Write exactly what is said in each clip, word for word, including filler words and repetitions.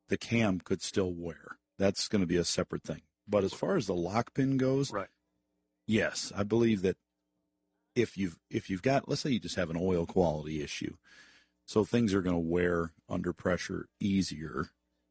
the cam could still wear. That's going to be a separate thing. But as far as the lock pin goes, right. yes, I believe that if you've if you've got, let's say you just have an oil quality issue, so things are going to wear under pressure easier.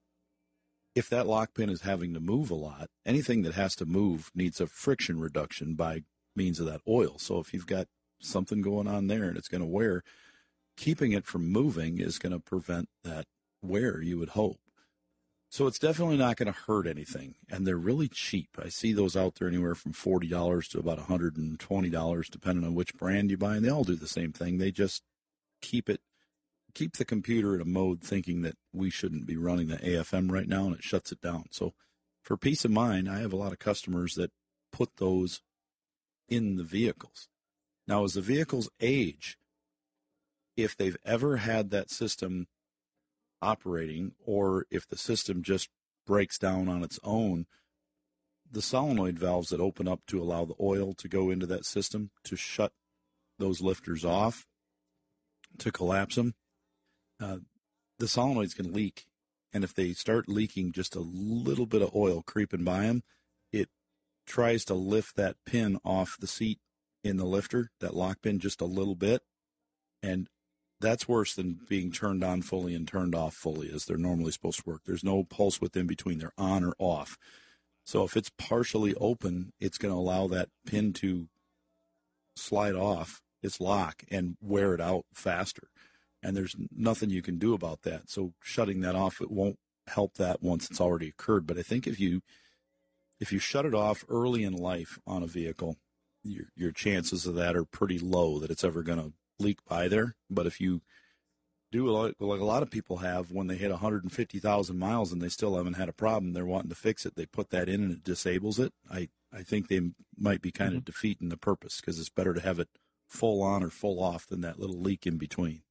If that lock pin is having to move a lot, anything that has to move needs a friction reduction by means of that oil. So if you've got something going on there and it's going to wear, keeping it from moving is going to prevent that wear, you would hope. So it's definitely not going to hurt anything, and they're really cheap. I see those out there anywhere from forty dollars to about one hundred twenty dollars, depending on which brand you buy, and they all do the same thing. They just keep it, keep the computer in a mode thinking that we shouldn't be running the A F M right now, and it shuts it down. So for peace of mind, I have a lot of customers that put those in the vehicles. Now, as the vehicles age, if they've ever had that system operating, or if the system just breaks down on its own, the solenoid valves that open up to allow the oil to go into that system to shut those lifters off, to collapse them, uh, the solenoids can leak. And if they start leaking just a little bit of oil creeping by them, it tries to lift that pin off the seat in the lifter, that lock pin, just a little bit. And that's worse than being turned on fully and turned off fully as they're normally supposed to work. There's no pulse width in between. They're on or off. So if it's partially open, it's going to allow that pin to slide off its lock and wear it out faster. And there's nothing you can do about that. So shutting that off, it won't help that once it's already occurred. But I think if you if you shut it off early in life on a vehicle, your your chances of that are pretty low that it's ever going to leak by there. But if you do like, like a lot of people have, when they hit one hundred fifty thousand miles and they still haven't had a problem, they're wanting to fix it, they put that in and it disables it. I, I think they might be kind mm-hmm. of defeating the purpose, because it's better to have it full on or full off than that little leak in between.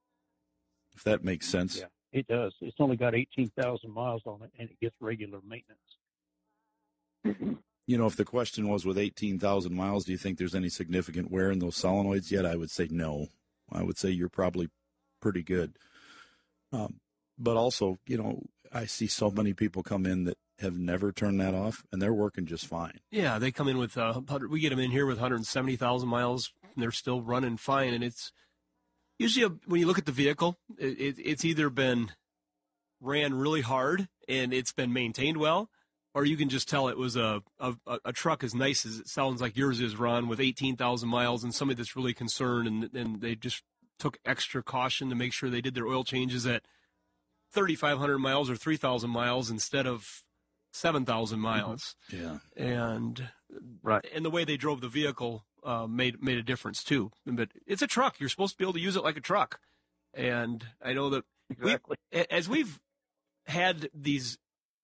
If that makes sense. Yeah, it does. It's only got eighteen thousand miles on it, and it gets regular maintenance. You know, if the question was, with eighteen thousand miles, do you think there's any significant wear in those solenoids yet? I would say no. I would say you're probably pretty good. Um, but also, you know, I see so many people come in that have never turned that off, and they're working just fine. Yeah, they come in with, uh, we get them in here with one hundred seventy thousand miles, and they're still running fine. And it's usually, a, when you look at the vehicle, it, it, it's either been ran really hard and it's been maintained well, or you can just tell it was a, a, a truck as nice as it sounds like yours is, Ron, with eighteen thousand miles, and somebody that's really concerned, and, and they just took extra caution to make sure they did their oil changes at thirty-five hundred miles or three thousand miles instead of seven thousand miles. Yeah. And, right. and the way they drove the vehicle uh, made made a difference, too. But it's a truck. You're supposed to be able to use it like a truck. And I know that exactly. we, as we've had these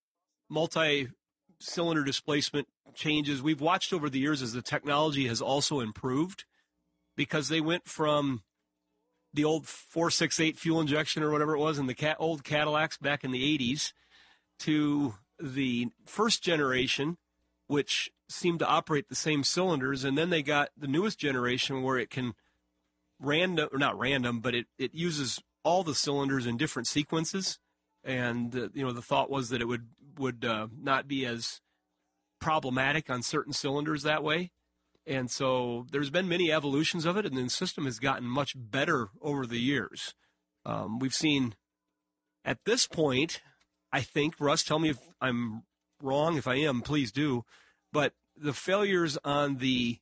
multi-cylinder displacement changes, we've watched over the years as the technology has also improved, because they went from the old four sixty-eight fuel injection or whatever it was in the cat, old Cadillacs back in the eighties to the first generation, which seemed to operate the same cylinders, and then they got the newest generation where it can random, or not random, but it, it uses all the cylinders in different sequences. And, uh, you know, the thought was that it would, would uh, not be as problematic on certain cylinders that way. And so there's been many evolutions of it, and the system has gotten much better over the years. Um, we've seen, at this point, I think, Russ, tell me if I'm wrong. If I am, please do. But the failures on the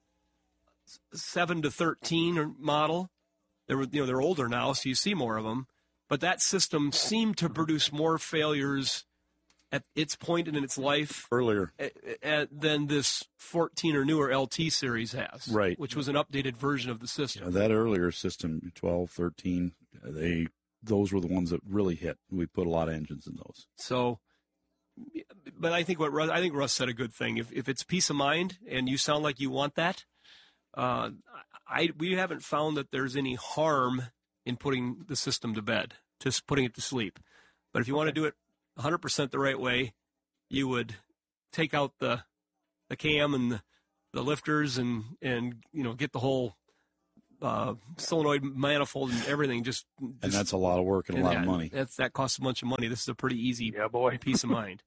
seven to thirteen model, they were, you know, they're older now, so you see more of them. But that system seemed to produce more failures at its point in its life earlier than this fourteen or newer L T series has, right? Which was an updated version of the system. Yeah, that earlier system, twelve, thirteen, they those were the ones that really hit. We put a lot of engines in those. So, but I think what Russ, I think Russ said a good thing. If if it's peace of mind and you sound like you want that, uh, I we haven't found that there's any harm in putting the system to bed, just putting it to sleep. But if you okay. want to do it one hundred percent the right way, you would take out the the cam and the, the lifters and, and, you know, get the whole uh, solenoid manifold and everything. Just, just and that's a lot of work and a lot that, of money. That's that costs a bunch of money. This is a pretty easy yeah, boy. peace of mind.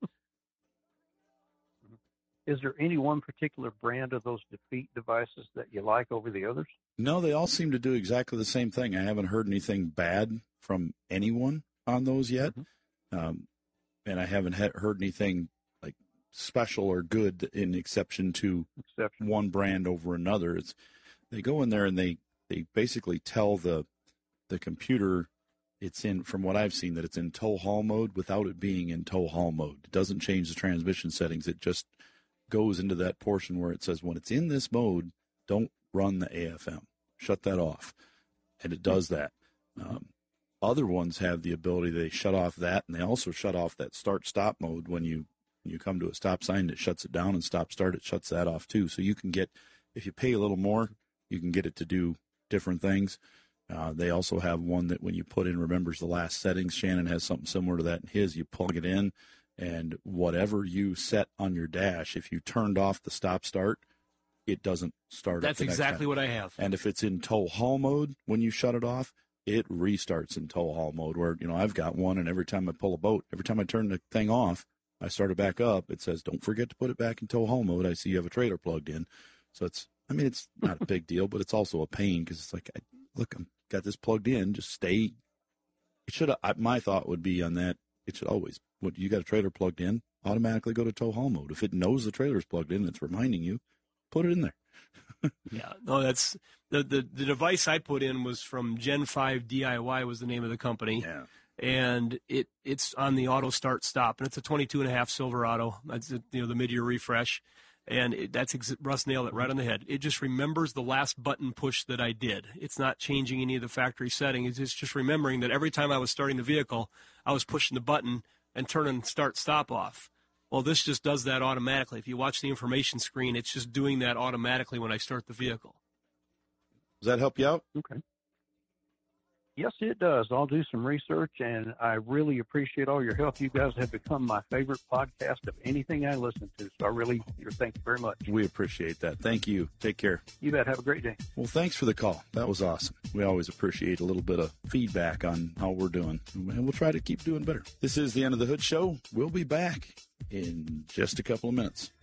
Is there any one particular brand of those defeat devices that you like over the others? No, they all seem to do exactly the same thing. I haven't heard anything bad from anyone on those yet. Mm-hmm. Um, and I haven't he- heard anything like special or good in exception to exception. one brand over another. It's they go in there and they, they basically tell the the computer it's in, from what I've seen, that it's in tow haul mode without it being in tow haul mode. It doesn't change the transmission settings. It just goes into that portion where it says when it's in this mode, don't run the A F M. Shut that off. And it does that. Um, other ones have the ability, they shut off that, and they also shut off that start-stop mode when you when you come to a stop sign. It shuts it down, and stop-start, it shuts that off too. So you can get, if you pay a little more, you can get it to do different things. Uh, they also have one that when you put in remembers the last settings. Shannon has something similar to that in his. You plug it in, and whatever you set on your dash, if you turned off the stop-start, it doesn't start. That's exactly what I have. And if it's in tow haul mode, when you shut it off, it restarts in tow haul mode where, you know, I've got one, and every time I pull a boat, every time I turn the thing off, I start it back up. It says, don't forget to put it back in tow haul mode. I see you have a trailer plugged in. So it's, I mean, it's not a big deal, but it's also a pain because it's like, I, look, I've got this plugged in. Just stay. It should, my thought would be on that, it should always, what you got a trailer plugged in, automatically go to tow haul mode. If it knows the trailer's plugged in, it's reminding you, put it in there. Yeah, no, that's the, the the device I put in was from Gen five D I Y was the name of the company. Yeah. And it it's on the auto start stop, and it's a twenty-two and a half Silverado. That's you know the mid-year refresh, and it, that's ex- Russ nailed it right on the head. It just remembers the last button push that I did. It's not changing any of the factory settings. It's just remembering that every time I was starting the vehicle, I was pushing the button and turning start stop off. Well, this just does that automatically. If you watch the information screen, it's just doing that automatically when I start the vehicle. Does that help you out? Okay. Yes, it does. I'll do some research, and I really appreciate all your help. You guys have become my favorite podcast of anything I listen to, so I really thank you very much. We appreciate that. Thank you. Take care. You bet. Have a great day. Well, thanks for the call. That was awesome. We always appreciate a little bit of feedback on how we're doing, and we'll try to keep doing better. This is the End of the Hood Show. We'll be back in just a couple of minutes.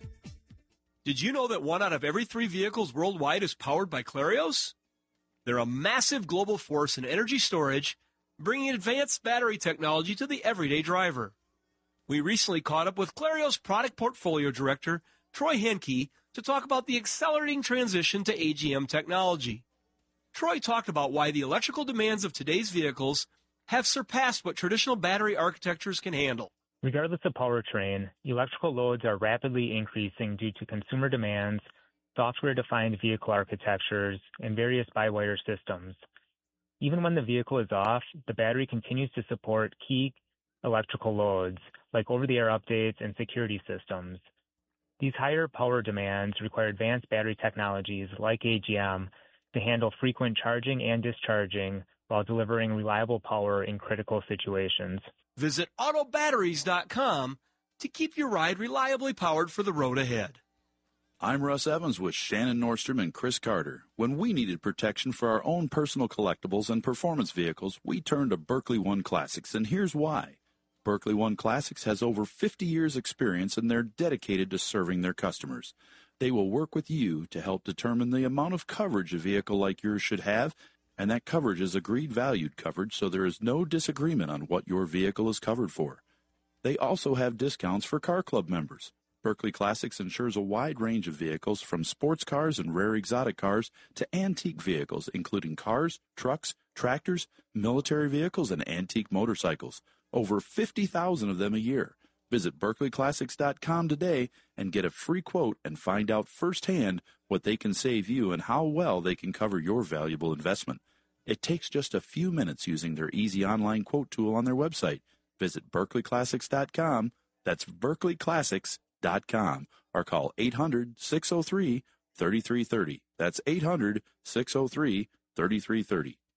Did you know that one out of every three vehicles worldwide is powered by Clarios? They're a massive global force in energy storage, bringing advanced battery technology to the everyday driver. We recently caught up with Clarios Product Portfolio Director Troy Henke to talk about the accelerating transition to A G M technology. Troy talked about why the electrical demands of today's vehicles have surpassed what traditional battery architectures can handle. Regardless of powertrain, electrical loads are rapidly increasing due to consumer demands, software-defined vehicle architectures, and various by-wire systems. Even when the vehicle is off, the battery continues to support key electrical loads, like over-the-air updates and security systems. These higher power demands require advanced battery technologies like A G M to handle frequent charging and discharging while delivering reliable power in critical situations. Visit auto batteries dot com to keep your ride reliably powered for the road ahead. I'm Russ Evans with Shannon Nordstrom and Chris Carter. When we needed protection for our own personal collectibles and performance vehicles, we turned to Berkeley One Classics, and here's why. Berkeley One Classics has over fifty years experience, and they're dedicated to serving their customers. They will work with you to help determine the amount of coverage a vehicle like yours should have, and that coverage is agreed valued coverage, so there is no disagreement on what your vehicle is covered for. They also have discounts for Car Club members. Berkeley Classics insures a wide range of vehicles, from sports cars and rare exotic cars to antique vehicles, including cars, trucks, tractors, military vehicles, and antique motorcycles. Over fifty thousand of them a year. Visit Berkeley Classics dot com today and get a free quote and find out firsthand what they can save you and how well they can cover your valuable investment. It takes just a few minutes using their easy online quote tool on their website. Visit Berkeley Classics dot com. That's Berkeley Classics dot com, or call eight hundred, six oh three, three three three oh. That's eight hundred, six oh three, three three three oh.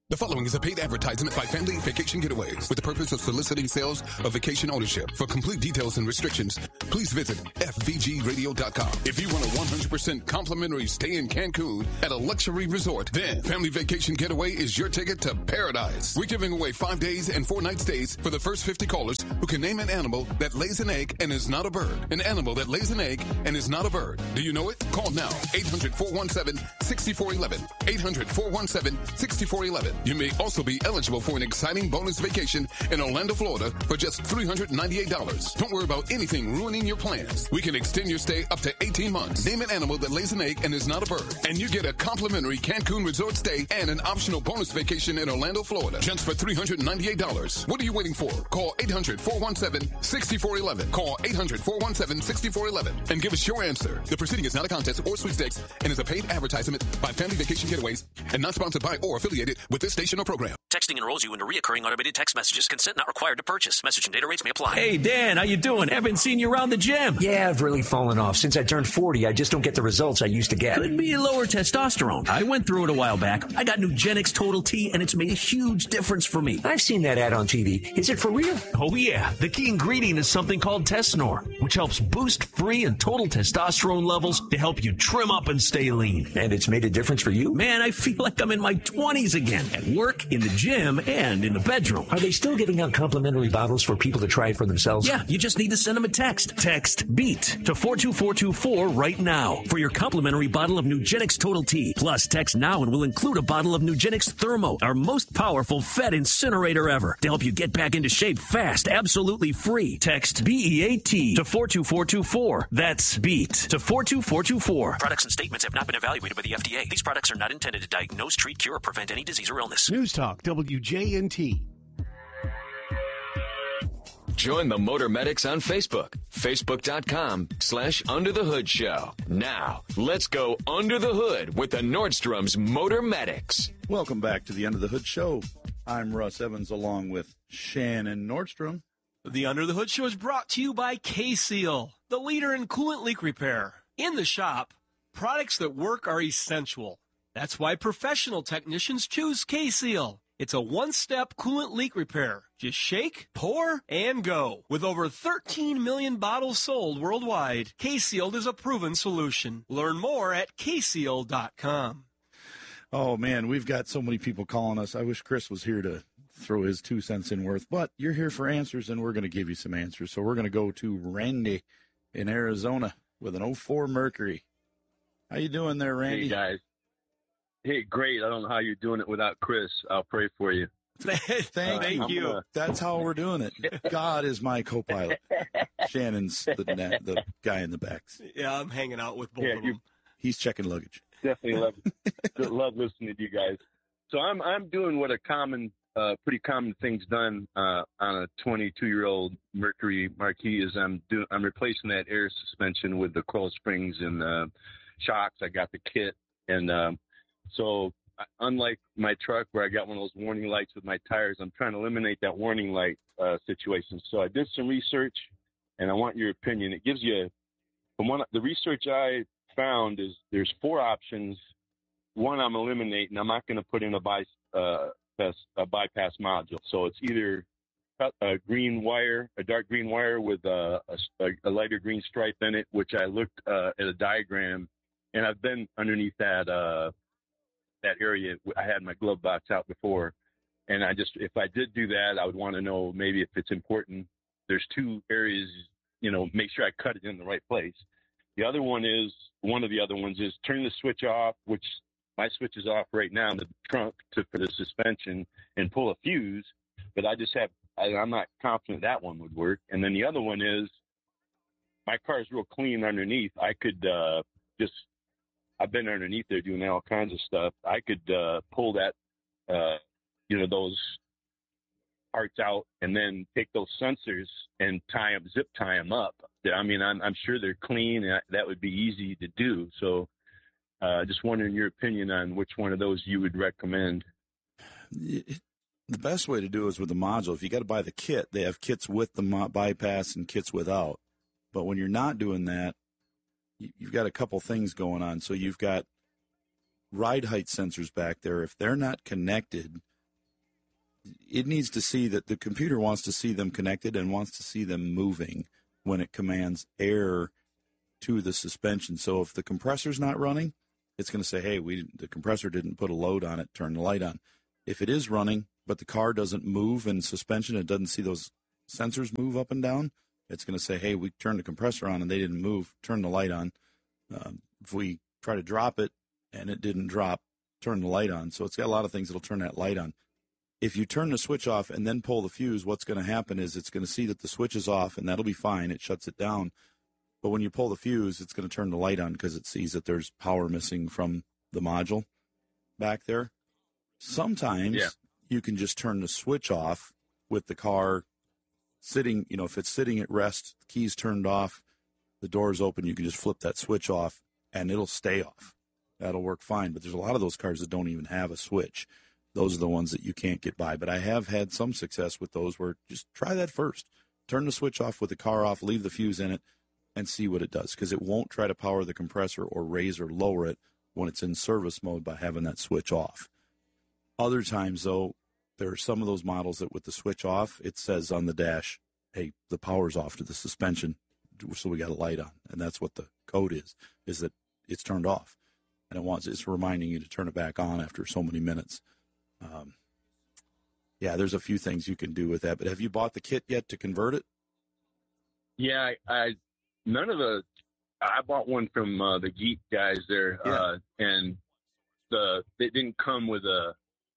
The following is a paid advertisement by Family Vacation Getaways with the purpose of soliciting sales of vacation ownership. For complete details and restrictions, please visit f v g radio dot com. If you want a one hundred percent complimentary stay in Cancun at a luxury resort, then Family Vacation Getaway is your ticket to paradise. We're giving away five days and four night stays for the first fifty callers who can name an animal that lays an egg and is not a bird. An animal that lays an egg and is not a bird. Do you know it? Call now. eight hundred, four one seven, six four one one. eight hundred, four one seven, six four one one. You may also be eligible for an exciting bonus vacation in Orlando, Florida for just three hundred ninety-eight dollars. Don't worry about anything ruining your plans. We can extend your stay up to eighteen months. Name an animal that lays an egg and is not a bird. And you get a complimentary Cancun resort stay and an optional bonus vacation in Orlando, Florida just for three hundred ninety-eight dollars. What are you waiting for? Call eight hundred, four one seven, six four one one. Call eight hundred, four one seven, six four one one and give us your answer. The proceeding is not a contest or sweepstakes and is a paid advertisement by Family Vacation Getaways and not sponsored by or affiliated with this station or program. Texting enrolls you into reoccurring automated text messages. Consent not required to purchase. Message and data rates may apply. Hey, Dan, how you doing? Haven't seen you around the gym. Yeah, I've really fallen off. Since I turned forty, I just don't get the results I used to get. Could be lower testosterone. I went through it a while back. I got Nugenix Total T, and it's made a huge difference for me. I've seen that ad on T V. Is it for real? Oh, yeah. The key ingredient is something called Tesnor, which helps boost free and total testosterone levels to help you trim up and stay lean. And it's made a difference for you? Man, I feel like I'm in my twenties again, at work, in the gym, and in the bedroom. Are they still giving out complimentary bottles for people to try it for themselves? Yeah, you just need to send them a text. Text BEAT to four two four two four right now for your complimentary bottle of Nugenix Total T. Plus, text now and we'll include a bottle of Nugenix Thermo, our most powerful Fed incinerator ever, to help you get back into shape fast, absolutely free. Text B E A T to four two four two four. That's BEAT to four two four two four. Products and statements have not been evaluated by the F D A. These products are not intended to diagnose, treat, cure, or prevent any disease or illness. News Talk W J N T. Join the Motor Medics on Facebook. Facebook.com slash Under the Hood Show. Now, let's go under the hood with the Nordstrom's Motor Medics. Welcome back to the Under the Hood Show. I'm Russ Evans along with Shannon Nordstrom. The Under the Hood Show is brought to you by K-Seal, the leader in coolant leak repair. In the shop, products that work are essential. That's why professional technicians choose K-Seal. It's a one-step coolant leak repair. Just shake, pour, and go. With over thirteen million bottles sold worldwide, K-Sealed is a proven solution. Learn more at K seal dot com. Oh, man, we've got so many people calling us. I wish Chris was here to throw his two cents in worth, but you're here for answers, and we're going to give you some answers. So we're going to go to Randy in Arizona with an oh four Mercury. How you doing there, Randy? Hey, guys. Hey, great. I don't know how you're doing it without Chris. I'll pray for you. Thank uh, you. Gonna... That's how we're doing it. God is my co-pilot. Shannon's the, the guy in the back. Yeah, I'm hanging out with both yeah, of them. He's checking luggage. Definitely love love listening to you guys. So I'm I'm doing what a common, uh, pretty common thing's done uh, on a twenty-two-year-old Mercury Marquis is I'm doing I'm replacing that air suspension with the coil springs and uh, shocks. I got the kit, and um, so unlike my truck where I got one of those warning lights with my tires, I'm trying to eliminate that warning light uh, situation. So I did some research, and I want your opinion. It gives you, from one the research I found is there's four options. One I'm eliminating. I'm not going to put in a, by, uh, a bypass module. So it's either a green wire, a dark green wire with a, a, a lighter green stripe in it, which I looked uh, at a diagram, and I've been underneath that uh, that area. I had my glove box out before, and I just, if I did do that, I would want to know maybe if it's important. There's two areas, you know, make sure I cut it in the right place. The other one is, one of the other ones is turn the switch off, which my switch is off right now in the trunk to, for the suspension, and pull a fuse, but I just have, I, I'm not confident that one would work. And then the other one is, my car is real clean underneath. I could uh, just, I've been underneath there doing all kinds of stuff. I could uh, pull that, uh, you know, those parts out and then take those sensors and tie them, zip tie them up. I mean, I'm, I'm sure they're clean. And that would be easy to do. So uh, just wondering your opinion on which one of those you would recommend. The best way to do it is with the module. If you got to buy the kit, they have kits with the mo- bypass and kits without. But when you're not doing that, you've got a couple things going on. So you've got ride height sensors back there. If they're not connected, it needs to see that the computer wants to see them connected and wants to see them moving when it commands air to the suspension. So if the compressor's not running, it's going to say, hey, we the compressor didn't put a load on it, turn the light on. If it is running, but the car doesn't move in suspension, it doesn't see those sensors move up and down, it's going to say, hey, we turned the compressor on and they didn't move, turn the light on. Um, if we try to drop it and it didn't drop, turn the light on. So it's got a lot of things that'll turn that light on. If you turn the switch off and then pull the fuse, what's going to happen is it's going to see that the switch is off, and that'll be fine. It shuts it down. But when you pull the fuse, it's going to turn the light on because it sees that there's power missing from the module back there. Sometimes yeah. you can just turn the switch off with the car sitting, you know, if it's sitting at rest, the key's turned off, the door's open, you can just flip that switch off and it'll stay off. That'll work fine. But there's a lot of those cars that don't even have a switch. Those are the ones that you can't get by. But I have had some success with those where just try that first. Turn the switch off with the car off, leave the fuse in it, and see what it does. Because it won't try to power the compressor or raise or lower it when it's in service mode by having that switch off. Other times, though, there are some of those models that with the switch off, it says on the dash, hey, the power's off to the suspension, so we got a light on. And that's what the code is, is that it's turned off. And it wants it's reminding you to turn it back on after so many minutes. Um, yeah, there's a few things you can do with that. But have you bought the kit yet to convert it? Yeah, I, I none of the I bought one from uh, the Geek guys there, yeah. uh, and the it didn't come with a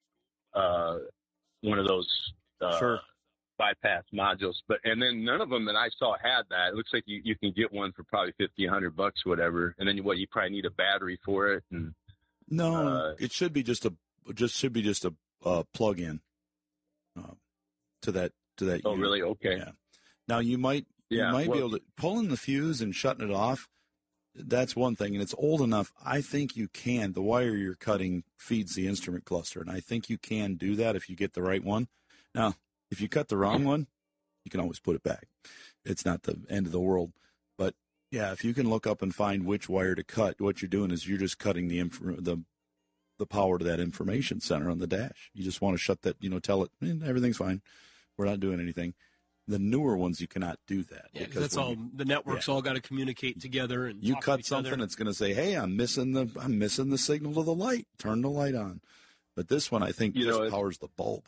uh, one of those uh, sure. bypass modules. But and then none of them that I saw had that. It looks like you, you can get one for probably fifty, a hundred bucks, whatever. And then what you probably need a battery for it. And no, uh, it should be just a just should be just a uh, plug-in uh, to that to that. Oh, unit. really? Okay. Yeah. Now you might you yeah, might well, be able to pulling the fuse and shutting it off. That's one thing, and it's old enough. I think you can. The wire you're cutting feeds the instrument cluster, and I think you can do that if you get the right one. Now, if you cut the wrong one, you can always put it back. It's not the end of the world. But yeah, if you can look up and find which wire to cut, what you're doing is you're just cutting the inf- the the power to that information center on the dash. You just want to shut that, you know, tell it eh, everything's fine. We're not doing anything. The newer ones, you cannot do that. Yeah, because that's all. You, the networks yeah. all got to communicate together. And you talk cut to each something, other. It's going to say, "Hey, I'm missing the I'm missing the signal to the light. Turn the light on." But this one, I think, you just know, powers the bulb.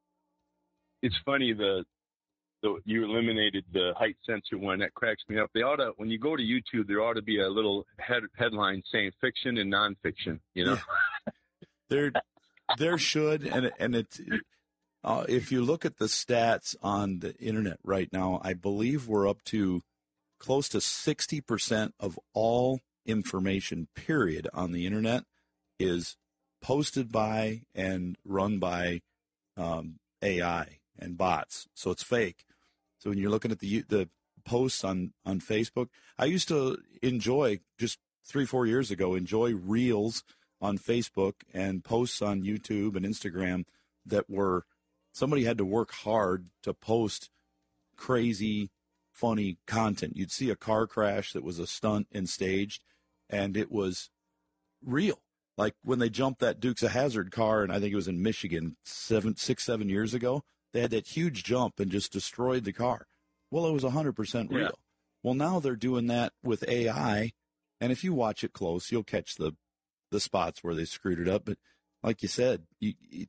It's funny the, the you eliminated the height sensor one. That cracks me up. They ought to when you go to YouTube, there ought to be a little head, headline saying fiction and nonfiction. You know, yeah. there there should and and it. Uh, if you look at the stats on the internet right now, I believe we're up to close to sixty percent of all information, period, on the internet is posted by and run by um, A I and bots. So it's fake. So when you're looking at the the posts on, on Facebook, I used to enjoy, just three, four years ago, enjoy reels on Facebook and posts on YouTube and Instagram that were somebody had to work hard to post crazy, funny content. You'd see a car crash that was a stunt and staged, and it was real. Like when they jumped that Dukes of Hazzard car, and I think it was in Michigan seven, six, seven years ago, they had that huge jump and just destroyed the car. Well, it was one hundred percent real. Yeah. Well, now they're doing that with A I, and if you watch it close, you'll catch the, the spots where they screwed it up. But like you said, you, you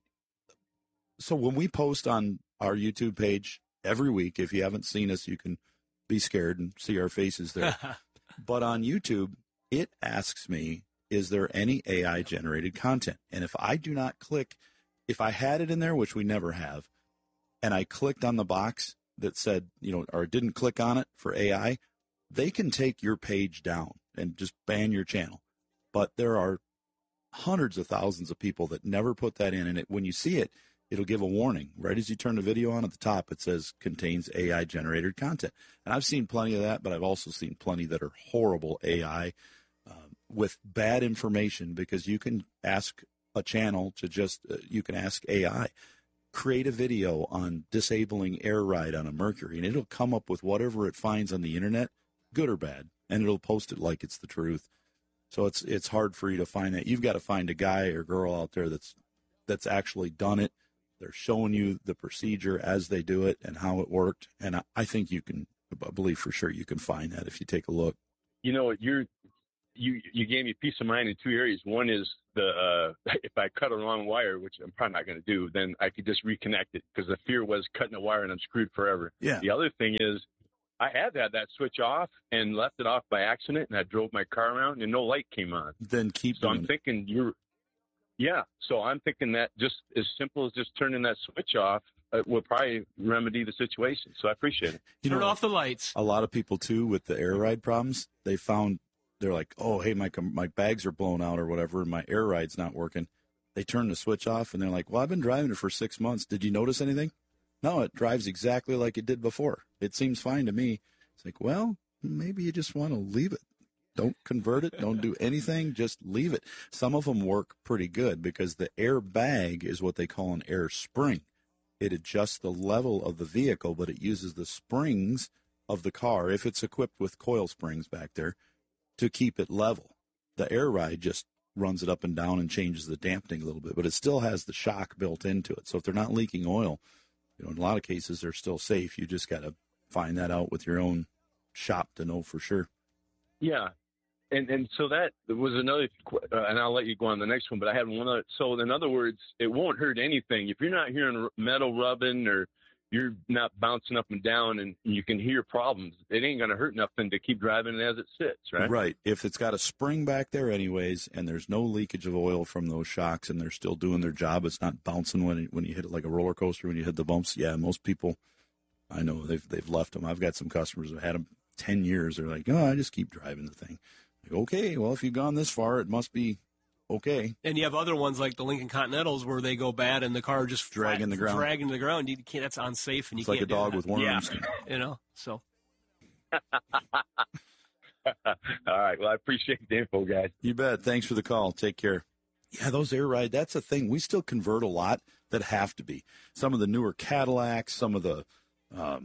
So when we post on our YouTube page every week, if you haven't seen us, you can be scared and see our faces there. But on YouTube, it asks me, is there any A I-generated content? And if I do not click, if I had it in there, which we never have, and I clicked on the box that said, you know, or didn't click on it for A I, they can take your page down and just ban your channel. But there are hundreds of thousands of people that never put that in. And it, when you see it, it'll give a warning. Right as you turn the video on at the top, it says contains A I-generated content. And I've seen plenty of that, but I've also seen plenty that are horrible A I uh, with bad information, because you can ask a channel to just, uh, you can ask A I, create a video on disabling air ride on a Mercury, and it'll come up with whatever it finds on the internet, good or bad, and it'll post it like it's the truth. So it's it's hard for you to find that. You've got to find a guy or girl out there that's that's actually done it They're showing you the procedure as they do it and how it worked. And I, I think you can, I believe for sure you can find that if you take a look. You know, you're, you you gave me peace of mind in two areas. One is the uh, if I cut a wrong wire, which I'm probably not going to do, then I could just reconnect it, because the fear was cutting a wire and I'm screwed forever. Yeah. The other thing is I had had that switch off and left it off by accident, and I drove my car around and no light came on. Then keep So doing I'm it. thinking you're, yeah. So I'm thinking that just as simple as just turning that switch off uh, will probably remedy the situation. So I appreciate it. You Turn know, off the lights. A lot of people too with the air ride problems, they found they're like, oh, hey, my my bags are blown out or whatever, and my air ride's not working. They turn the switch off, and they're like, well, I've been driving it for six months. Did you notice anything? No, it drives exactly like it did before. It seems fine to me. It's like, well, maybe you just want to leave it. Don't convert it. Don't do anything. Just leave it. Some of them work pretty good because the air bag is what they call an air spring. It adjusts the level of the vehicle, but it uses the springs of the car, if it's equipped with coil springs back there, to keep it level. The air ride just runs it up and down and changes the dampening a little bit, but it still has the shock built into it. So if they're not leaking oil, you know, in a lot of cases they're still safe. You just got to find that out with your own shop to know for sure. Yeah. And and so that was another, uh, and I'll let you go on the next one, but I had one other. So in other words, it won't hurt anything. If you're not hearing metal rubbing or you're not bouncing up and down and you can hear problems, it ain't going to hurt nothing to keep driving it as it sits, right? Right. If it's got a spring back there anyways, and there's no leakage of oil from those shocks and they're still doing their job, it's not bouncing when it, when you hit it like a roller coaster, when you hit the bumps. Yeah, most people, I know they've they've left them. I've got some customers who've had them ten years. They're like, oh, I just keep driving the thing. Like, okay, well, if you've gone this far, it must be okay. And you have other ones like the Lincoln Continentals where they go bad and the car just dragging the ground, dragging the ground. You can't. That's unsafe, and you it's can't like a dog do with that. worms. Yeah. You know. So. All right. Well, I appreciate the info, guys. You bet. Thanks for the call. Take care. Yeah, those air ride. That's a thing. We still convert a lot that have to be. Some of the newer Cadillacs. Some of the. Um,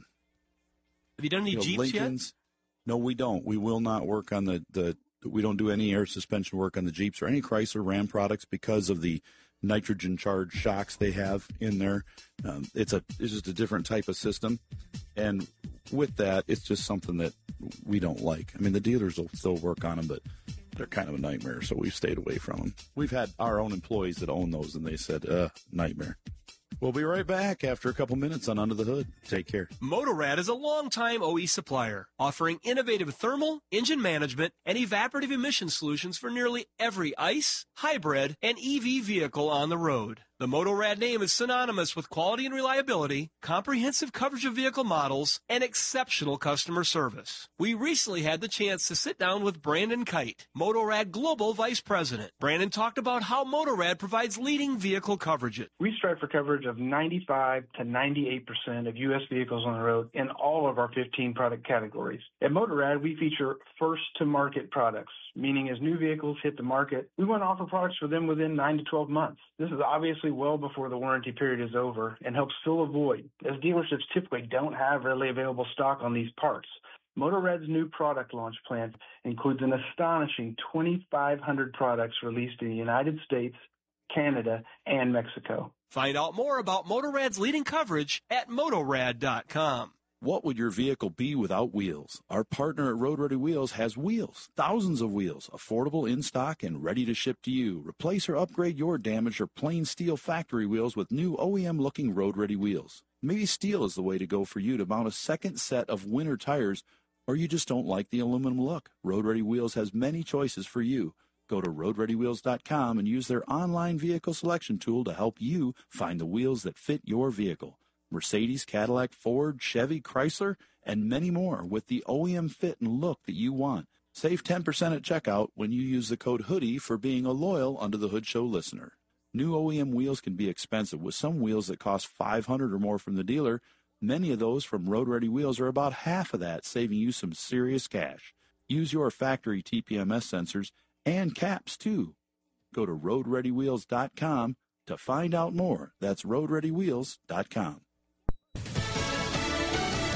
have you done any you know, Jeeps Lincolns. yet? No, we don't. We will not work on the the. We don't do any air suspension work on the Jeeps or any Chrysler Ram products because of the nitrogen-charged shocks they have in there. Um, it's a it's just a different type of system, and with that, it's just something that we don't like. I mean, the dealers will still work on them, but they're kind of a nightmare, so we've stayed away from them. We've had our own employees that own those, and they said, uh, nightmare. We'll be right back after a couple minutes on Under the Hood. Take care. Motorrad is a longtime O E supplier, offering innovative thermal, engine management, and evaporative emission solutions for nearly every ICE, hybrid, and E V vehicle on the road. The Motorrad name is synonymous with quality and reliability, comprehensive coverage of vehicle models, and exceptional customer service. We recently had the chance to sit down with Brandon Kite, Motorrad Global Vice President. Brandon talked about how Motorrad provides leading vehicle coverages. We strive for coverage of ninety-five to ninety-eight percent of U S vehicles on the road in all of our fifteen product categories. At Motorrad, we feature first-to-market products, meaning as new vehicles hit the market, we want to offer products for them within nine to twelve months. This is obviously well before the warranty period is over and helps fill a void, as dealerships typically don't have readily available stock on these parts. Motorrad's new product launch plan includes an astonishing twenty-five hundred products released in the United States, Canada, and Mexico. Find out more about Motorrad's leading coverage at motorrad dot com. What would your vehicle be without wheels? Our partner at Road Ready Wheels has wheels, thousands of wheels, affordable in stock and ready to ship to you. Replace or upgrade your damaged or plain steel factory wheels with new O E M-looking Road Ready wheels. Maybe steel is the way to go for you to mount a second set of winter tires, or you just don't like the aluminum look. Road Ready Wheels has many choices for you. Go to road ready wheels dot com and use their online vehicle selection tool to help you find the wheels that fit your vehicle. Mercedes, Cadillac, Ford, Chevy, Chrysler, and many more with the O E M fit and look that you want. Save ten percent at checkout when you use the code HOODIE for being a loyal Under the Hood Show listener. New O E M wheels can be expensive, with some wheels that cost five hundred dollars or more from the dealer. Many of those from Road Ready Wheels are about half of that, saving you some serious cash. Use your factory T P M S sensors and caps, too. Go to road ready wheels dot com to find out more. That's road ready wheels dot com. News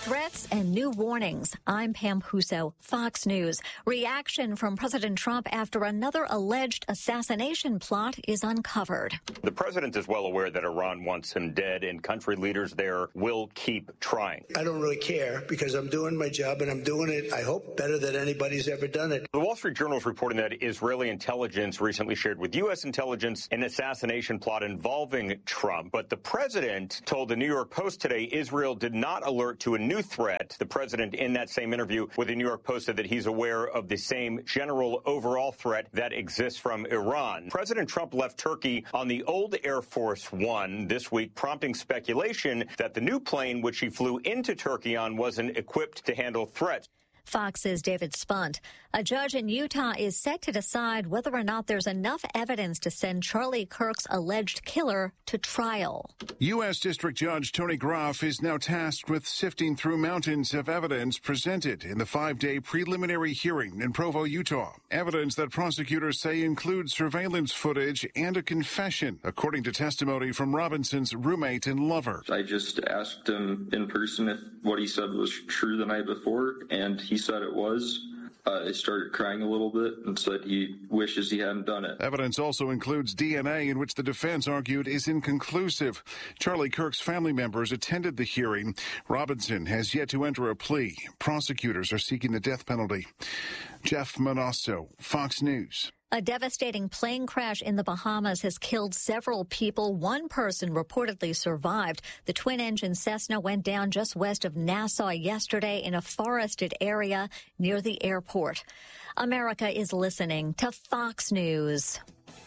threats and new warnings. I'm Pam Huso, Fox News. Reaction from President Trump after another alleged assassination plot is uncovered. The president is well aware that Iran wants him dead, and country leaders there will keep trying. I don't really care because I'm doing my job, and I'm doing it, I hope, better than anybody's ever done it. The Wall Street Journal is reporting that Israeli intelligence recently shared with U S intelligence an assassination plot involving Trump. But the president told the New York Post today Israel did not alert to a new threat. The president, in that same interview with the New York Post, said that he's aware of the same general overall threat that exists from Iran. President Trump left Turkey on the old Air Force One this week, prompting speculation that the new plane which he flew into Turkey on wasn't equipped to handle threats. Fox's David Spunt. A judge in Utah is set to decide whether or not there's enough evidence to send Charlie Kirk's alleged killer to trial. U S. District Judge Tony Groff is now tasked with sifting through mountains of evidence presented in the five-day preliminary hearing in Provo, Utah. Evidence that prosecutors say includes surveillance footage and a confession, according to testimony from Robinson's roommate and lover. I just asked him in person if what he said was true the night before, and he said it was. Uh, I started crying a little bit and said he wishes he hadn't done it. Evidence also includes D N A, in which the defense argued is inconclusive. Charlie Kirk's family members attended the hearing. Robinson has yet to enter a plea. Prosecutors are seeking the death penalty. Jeff Manasso, Fox News. A devastating plane crash in the Bahamas has killed several people. One person reportedly survived. The twin-engine Cessna went down just west of Nassau yesterday in a forested area near the airport. America is listening to Fox News.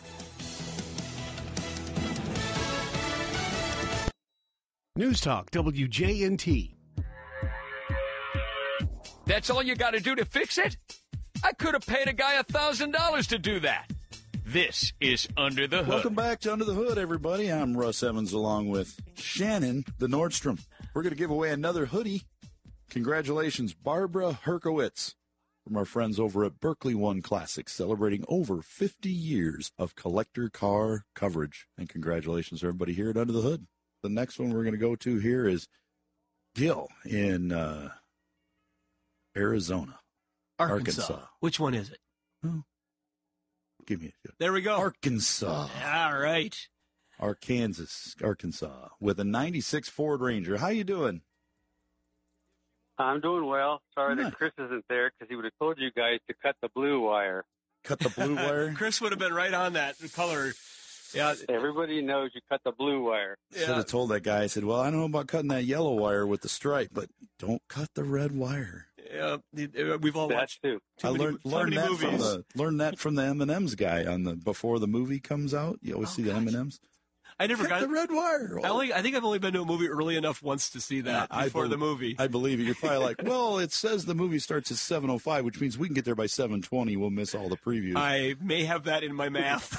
News Talk W J N T. That's all you got to do to fix it? I could have paid a guy one thousand dollars to do that. This is Under the Hood. Welcome back to Under the Hood, everybody. I'm Russ Evans along with Shannon, the Nordstrom. We're going to give away another hoodie. Congratulations, Barbara Herkowitz, from our friends over at Berkeley One Classics, celebrating over fifty years of collector car coverage. And congratulations to everybody here at Under the Hood. The next one we're going to go to here is Gil in uh, Arizona. Arkansas. Arkansas. Which one is it? Oh. Give me a There we go. Arkansas. All right. Arkansas, Arkansas, with a ninety-six Ford Ranger. How you doing? I'm doing well. Sorry Nice. that Chris isn't there because he would have told you guys to cut the blue wire. Cut the blue wire? Chris would have been right on that color. Yeah. Everybody knows you cut the blue wire. Should have told that guy. I said, well, I don't know about cutting that yellow wire with the stripe, but don't cut the red wire. Yeah, we've all watched too. I learned, many, learned many that from movies. the learned that from the M and M's guy on the before the movie comes out. You always Oh, see the M and M's. I never Cut got the red wire. I only. I think I've only been to a movie early enough once to see that I before bel- the movie. I believe it. You're probably like, well, it says the movie starts at seven oh five, which means we can get there by seven twenty. We'll miss all the previews. I may have that in my math.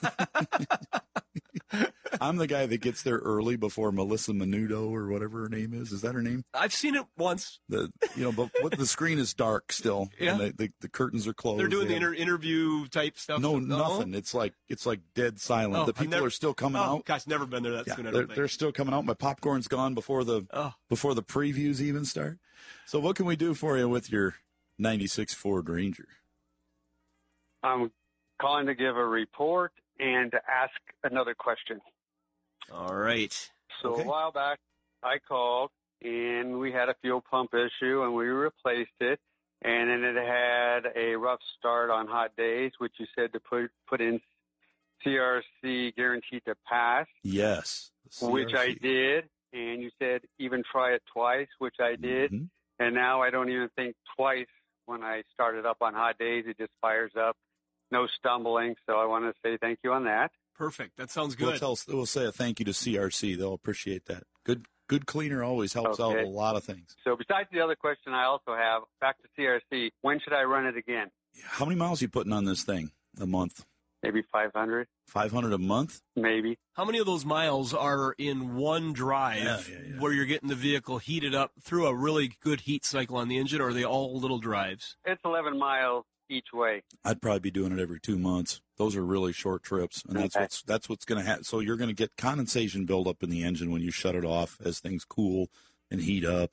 I'm the guy that gets there early before Melissa Menudo or whatever her name is. Is that her name? I've seen it once. The you know, but what, the screen is dark still. Yeah. And the, the, the curtains are closed. They're doing They the have- inter- interview type stuff. No, Oh. nothing. It's like it's like dead silent. Oh, the I've people never- are still coming oh, out. Gosh, never been there that Yeah, soon. I they're, don't think. they're still coming out. My popcorn's gone before the Oh. before the previews even start. So what can we do for you with your ninety-six Ford Ranger? I'm calling to give a report and to ask another question. All right. So a while back, I called, and we had a fuel pump issue, and we replaced it. And then it had a rough start on hot days, which you said to put put in C R C guaranteed to pass, Yes. which I C R C. did. And you said even try it twice, which I did. Mm-hmm. And now I don't even think twice when I start it up on hot days. It just fires up, no stumbling. So I want to say thank you on that. Perfect. That sounds We'll good. tell. We'll say a thank you to C R C. They'll appreciate that. Good. Good cleaner always helps out Okay. a lot of things. So besides the other question I also have, back to C R C, when should I run it again? How many miles are you putting on this thing a month? Maybe five hundred? five hundred a month? Maybe. How many of those miles are in one drive Yeah, yeah, yeah. where you're getting the vehicle heated up through a really good heat cycle on the engine, or are they all little drives? It's eleven miles each way. I'd probably be doing it every two months. Those are really short trips, and that's Okay. what's that's what's going to happen. So you're going to get condensation buildup in the engine when you shut it off as things cool and heat up.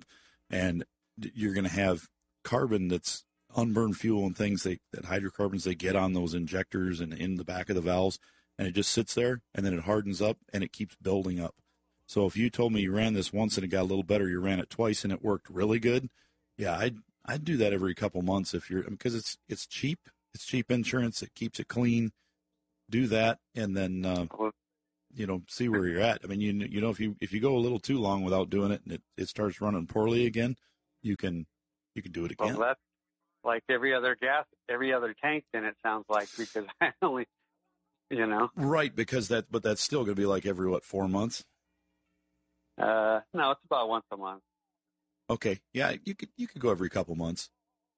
and you're going to have carbon that's unburned fuel and things they, that hydrocarbons they get on those injectors and in the back of the valves, and it just sits there, and then it hardens up, and it keeps building up. So if you told me you ran this once and it got a little better, you ran it twice and it worked really good, yeah, I'd I'd do that every couple months if you're because it's it's cheap, it's cheap insurance, it keeps it clean. Do that, and then uh, you know see where you're at. I mean, you you know if you if you go a little too long without doing it and it, it starts running poorly again, you can you can do it again. Well, that's like every other gas, every other tank. Then it sounds like because I only, you know, right because that but that's still going to be like every what four months. Uh, no, it's about once a month. Okay, yeah, you could you could go every couple months.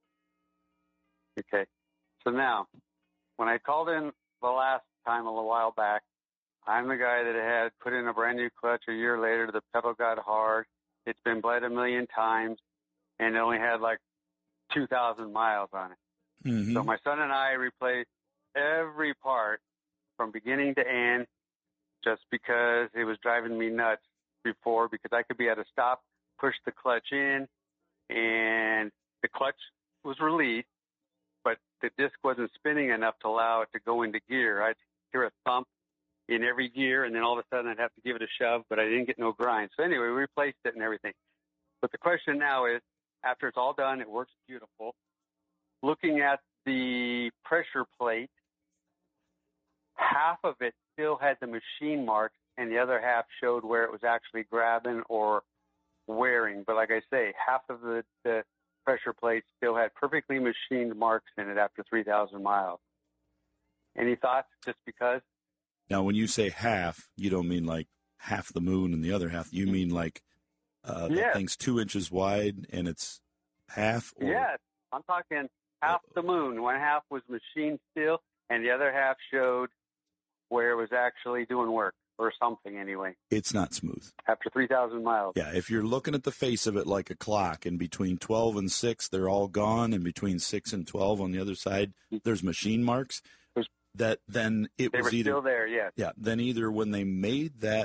Okay, so now when I called in the last time a little while back, I'm the guy that had put in a brand new clutch a year later. The pedal got hard. It's been bled a million times, and it only had like two thousand miles on it. Mm-hmm. So my son and I replaced every part from beginning to end just because it was driving me nuts before because I could be at a stop, push the clutch in, and the clutch was released, but the disc wasn't spinning enough to allow it to go into gear. I'd hear a thump in every gear, and then all of a sudden I'd have to give it a shove, but I didn't get no grind. So anyway, we replaced it and everything. But the question now is, after it's all done, it works beautiful. Looking at the pressure plate, half of it still had the machine marks, and the other half showed where it was actually grabbing or wearing. But like I say, half of the, the pressure plate still had perfectly machined marks in it after three thousand miles. Any thoughts, just because? Now, when you say half, you don't mean like half the moon and the other half. You mean like uh, Yes. that thing's two inches wide and it's half? Or... Yes, I'm talking half the moon. One half was machined still, and the other half showed where it was actually doing work or something anyway. It's not smooth. After three thousand miles. Yeah, if you're looking at the face of it like a clock, and between twelve and six, they're all gone, and between six and twelve on the other side, there's machine marks, that then it They was were either... still there, yes. Yeah, then either when they made that,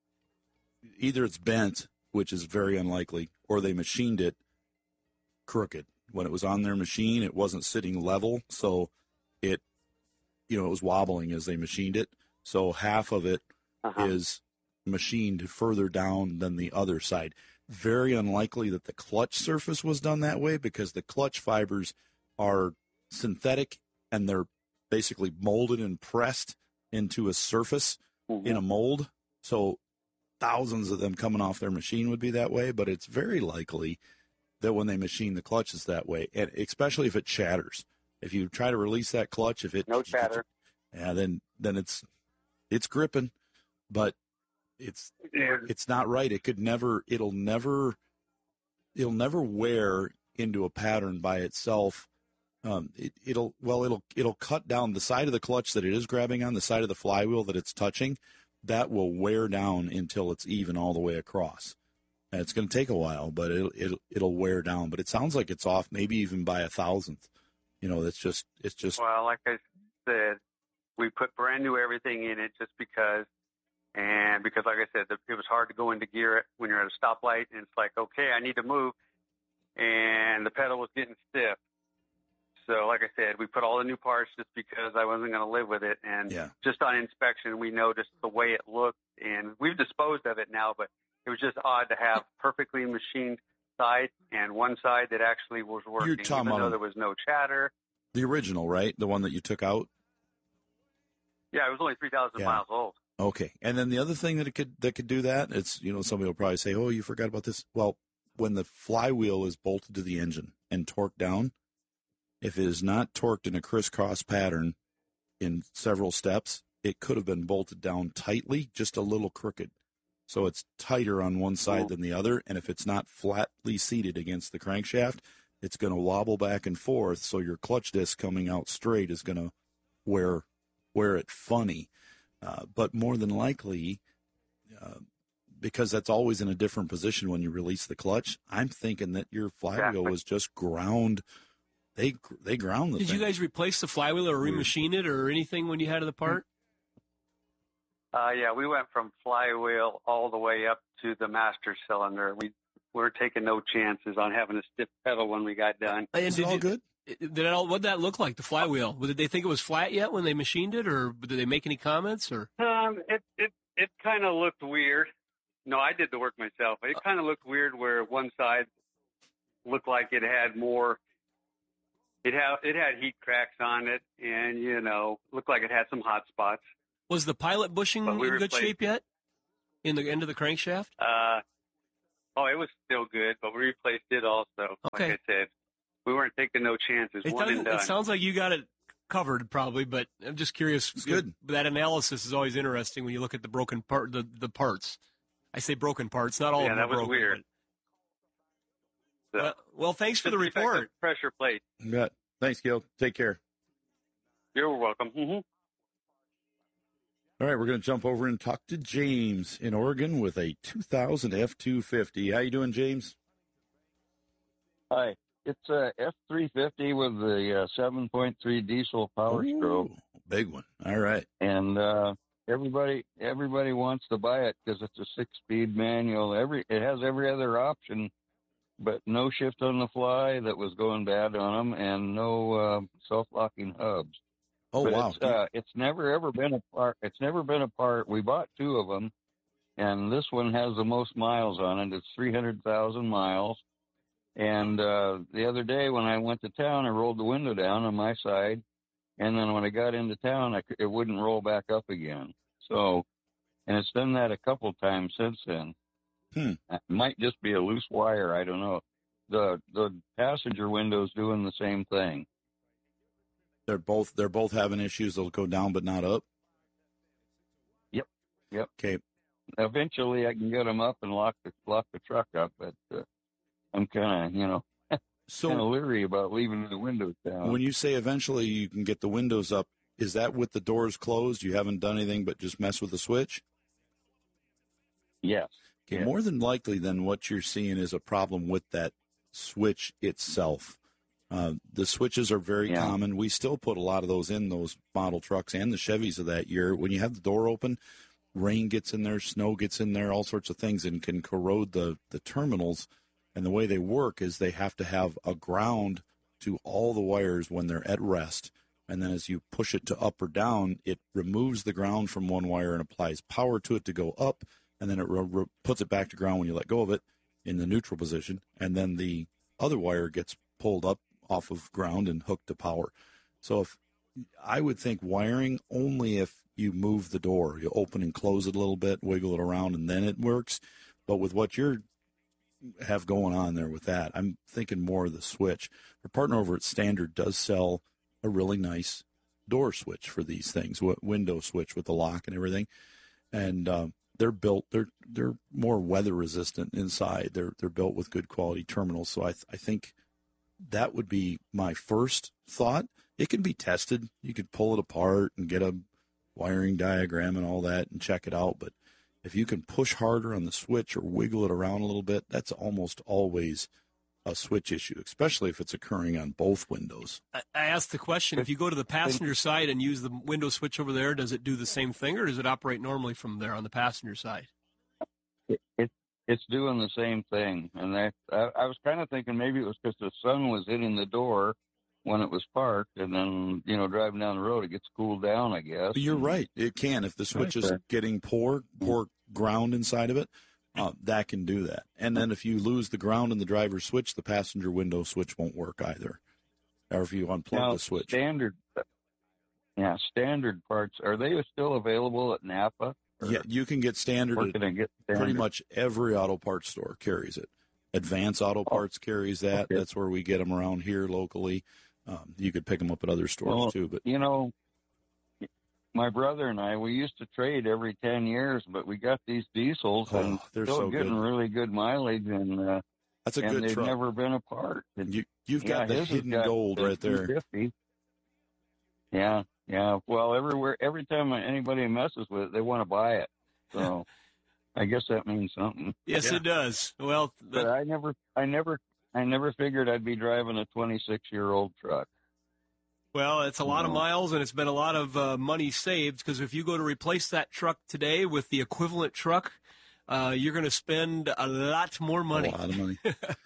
either it's bent, which is very unlikely, or they machined it crooked. When it was on their machine, it wasn't sitting level, so it, you know, it was wobbling as they machined it. So half of it Uh-huh. is machined further down than the other side. Very unlikely that the clutch surface was done that way because the clutch fibers are synthetic and they're basically molded and pressed into a surface Mm-hmm. in a mold. So thousands of them coming off their machine would be that way, but it's very likely that when they machine the clutch it's that way, and especially if it chatters. If you try to release that clutch, if it No chatter. yeah, then then it's it's gripping, but it's Yeah. it's not right. It could never. It'll never. It'll never wear into a pattern by itself. Um, it, it'll well, it'll it'll cut down the side of the clutch that it is grabbing on, the side of the flywheel that it's touching. That will wear down until it's even all the way across. And it's going to take a while, but it'll, it'll it'll wear down. But it sounds like it's off, maybe even by a thousandth. You know, it's just it's just. Well, like I said, we put brand new everything in it just because, and because, like I said, it was hard to go into gear when you're at a stoplight, and it's like, okay, I need to move, and the pedal was getting stiff. So, like I said, we put all the new parts just because I wasn't going to live with it, and yeah. just on inspection, we noticed the way it looked, and we've disposed of it now, but it was just odd to have perfectly machined side and one side that actually was working, You're talking even though about there was no chatter. The original, right? The one that you took out. Yeah, it was only three thousand Yeah. miles old. Okay, and then the other thing that it could that could do that, it's you know somebody will probably say, oh, you forgot about this. Well, when the flywheel is bolted to the engine and torqued down, if it is not torqued in a crisscross pattern in several steps, it could have been bolted down tightly, just a little crooked. So it's tighter on one side than the other, and if it's not flatly seated against the crankshaft, it's going to wobble back and forth, so your clutch disc coming out straight is going to wear, wear it funny. Uh, but more than likely, uh, because that's always in a different position when you release the clutch, I'm thinking that your flywheel Exactly. was just ground. They they ground the Did thing. you guys replace the flywheel or remachine it or anything when you had the part? Uh, yeah, we went from flywheel all the way up to the master cylinder. We we're taking no chances on having a stiff pedal when we got done. And did all you, good? Did it all, what'd that look like, the flywheel? Did they think it was flat yet when they machined it, or did they make any comments? Or um, it it it kind of looked weird. No, I did the work myself. It kind of looked weird where one side looked like it had more. It had it had heat cracks on it, and you know, looked like it had some hot spots. Was the pilot bushing in good replaced, shape yet? In the end of the crankshaft? Uh, oh, it was still good, but we replaced it also. Okay. Like I said, we weren't taking no chances. It, One and done. It sounds like you got it covered, probably, but I'm just curious. It's good. That analysis is always interesting when you look at the broken part, the, the parts. I say broken parts, not all yeah, of them that are was broken. weird. So, well, well, thanks for the report. Pressure plate. You bet. Thanks, Gil. Take care. You're welcome. Mm-hmm. All right, we're going to jump over and talk to James in Oregon with a two thousand F two fifty. How you doing, James? Hi. It's a F three fifty with the uh, seven point three diesel power Ooh, stroke. Big one. All right. And uh, everybody everybody wants to buy it because it's a six-speed manual. Every It has every other option, but no shift on the fly that was going bad on them, and no uh, self-locking hubs. Oh, but wow. It's, uh, it's never ever been a part. It's never been a part. We bought two of them, and this one has the most miles on it. It's three hundred thousand miles. And uh, the other day when I went to town, I rolled the window down on my side, and then when I got into town, I, it wouldn't roll back up again. So, and it's done that a couple times since then. Hmm. It might just be a loose wire. I don't know. The the passenger window's doing the same thing. They're both they're both having issues. They'll go down but not up. Yep. Yep. Okay. Eventually, I can get them up and lock the lock the truck up, but uh, I'm kind of you know so kind of leery about leaving the windows down. When you say eventually you can get the windows up, is that with the doors closed? You haven't done anything but just mess with the switch? Yes. Okay. Yes. More than likely, then what you're seeing is a problem with that switch itself. Uh, the switches are very yeah. common. We still put a lot of those in those model trucks and the Chevys of that year. When you have the door open, rain gets in there, snow gets in there, all sorts of things, and can corrode the, the terminals. And the way they work is they have to have a ground to all the wires when they're at rest. And then as you push it to up or down, it removes the ground from one wire and applies power to it to go up. And then it re- re- puts it back to ground when you let go of it in the neutral position. And then the other wire gets pulled up off of ground and hooked to power. So if I would think wiring only if you move the door, you open and close it a little bit, wiggle it around, and then it works. But with what you're have going on there with that, I'm thinking more of the switch. Our partner over at Standard does sell a really nice door switch for these things, window switch with the lock and everything. And um, they're built, they're they're more weather resistant inside. They're they're built with good quality terminals. So I th- I think that would be my first thought. It can be tested. You could pull it apart and get a wiring diagram and all that and check it out. But if you can push harder on the switch or wiggle it around a little bit, that's almost always a switch issue, especially if it's occurring on both windows. I, I asked the question, if you go to the passenger side and use the window switch over there, does it do the same thing, or does it operate normally from there on the passenger side? It, it It's doing the same thing, and I, I, I was kind of thinking maybe it was because the sun was hitting the door when it was parked, and then, you know, driving down the road, it gets cooled down, I guess. But you're right. It can. If the switch is getting poor, poor ground inside of it, uh, that can do that. And then if you lose the ground in the driver's switch, the passenger window switch won't work either. Or if you unplug now, the switch. Standard, yeah, standard parts, are they still available at Napa? Yeah, you can get standard. Or can I get standard? Pretty much every auto parts store carries it. Advance Auto Parts oh, carries that. Okay. That's where we get them around here locally. Um, you could pick them up at other stores well, too. But you know, my brother and I, we used to trade every ten years, but we got these diesels oh, and they're still so getting good. really good mileage, and uh, that's a and good they've truck. never been apart. And, you, you've yeah, got the hidden gold right there. Yeah, yeah. Well, everywhere, every time anybody messes with it, they want to buy it. So I guess that means something. Yes, yeah. It does. Well, the... but I never, I never, I never figured I'd be driving a twenty-six-year-old truck. Well, it's a lot of miles, and it's been a lot of uh, money saved, because if you go to replace that truck today with the equivalent truck uh, you're going to spend a lot more money. A lot of money.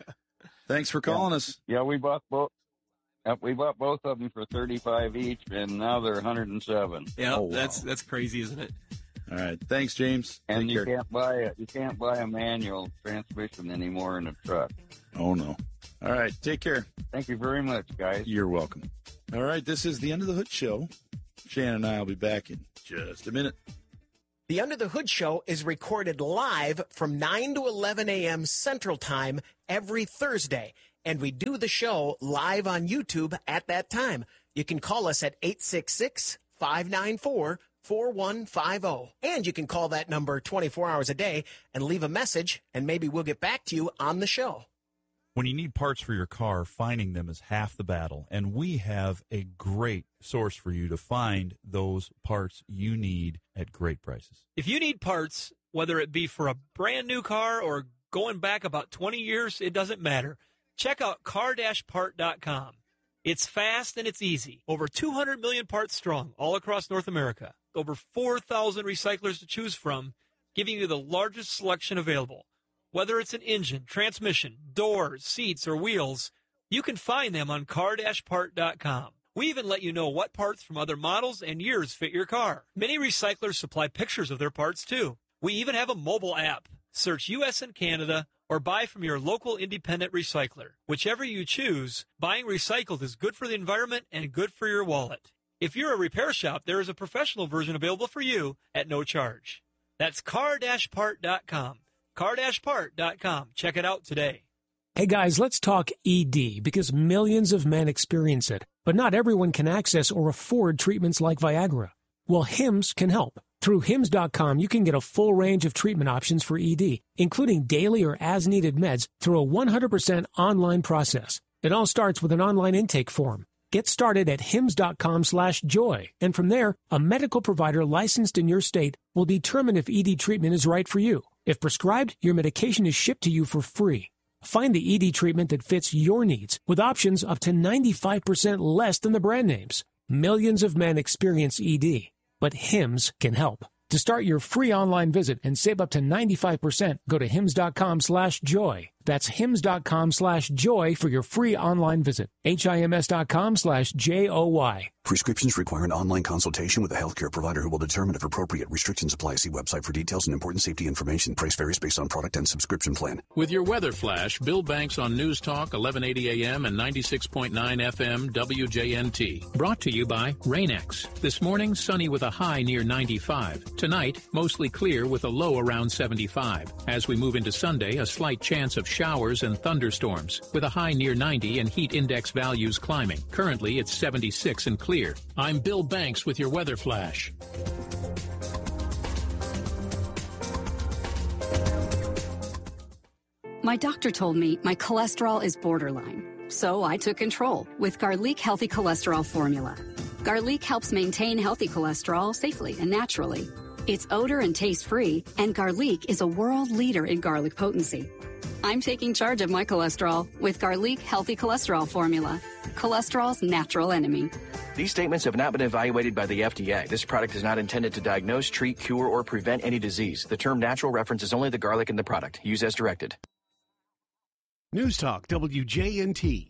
Thanks for calling yeah. us. Yeah, we bought both. Yep, we bought both of them for thirty-five each, and now they're one hundred seven. Yeah, Oh, wow. that's that's crazy, isn't it? All right. Thanks, James. And Take you care. can't buy a you can't buy a manual transmission anymore in a truck. Oh, no. All right. Take care. Thank you very much, guys. You're welcome. All right. This is the Under the Hood Show. Shannon and I will be back in just a minute. The Under the Hood Show is recorded live from nine to eleven a.m. Central Time every Thursday, and we do the show live on YouTube at that time. You can call us at eight six six, five nine four, four one five zero, and you can call that number twenty-four hours a day and leave a message, and maybe we'll get back to you on the show. When you need parts for your car, finding them is half the battle, and we have a great source for you to find those parts you need at great prices. If you need parts, whether it be for a brand new car or going back about twenty years, it doesn't matter. Check out car dash part dot com. It's fast and it's easy. Over two hundred million parts strong all across North America. Over four thousand recyclers to choose from, giving you the largest selection available. Whether it's an engine, transmission, doors, seats, or wheels, you can find them on car dash part dot com. We even let you know what parts from other models and years fit your car. Many recyclers supply pictures of their parts, too. We even have a mobile app. Search U S and Canada or buy from your local independent recycler. Whichever you choose, buying recycled is good for the environment and good for your wallet. If you're a repair shop, there is a professional version available for you at no charge. That's car dash part dot com. car dash part dot com. Check it out today. Hey guys, let's talk E D because millions of men experience it, but not everyone can access or afford treatments like Viagra. Well, Hims can help. Through Hims dot com, you can get a full range of treatment options for E D, including daily or as-needed meds through a one hundred percent online process. It all starts with an online intake form. Get started at hims dot com slash joy, and from there, a medical provider licensed in your state will determine if E D treatment is right for you. If prescribed, your medication is shipped to you for free. Find the E D treatment that fits your needs with options up to ninety-five percent less than the brand names. Millions of men experience E D, but Hims can help. To start your free online visit and save up to ninety-five percent, go to hims dot com slash joy. That's hims dot com slash joy for your free online visit. H-I-M-S dot com slash J O Y. Prescriptions require an online consultation with a healthcare provider who will determine if appropriate. Restrictions apply. See website for details and important safety information. Price varies based on product and subscription plan. With your weather flash, Bill Banks on News Talk eleven eighty A M and ninety-six point nine F M W J N T. Brought to you by Rain-X. This morning, sunny with a high near ninety-five. Tonight, mostly clear with a low around seventy-five. As we move into Sunday, a slight chance of showers and thunderstorms with a high near ninety and heat index values climbing. Currently, it's seventy-six and clear. I'm Bill Banks with your weather flash. My doctor told me my cholesterol is borderline, so I took control with Garlic Healthy Cholesterol Formula. Garlic helps maintain healthy cholesterol safely and naturally. It's odor and taste-free, and Garlic is a world leader in garlic potency. I'm taking charge of my cholesterol with Garlic Healthy Cholesterol Formula, cholesterol's natural enemy. These statements have not been evaluated by the F D A. This product is not intended to diagnose, treat, cure, or prevent any disease. The term natural references only the garlic in the product. Use as directed. News Talk W J N T.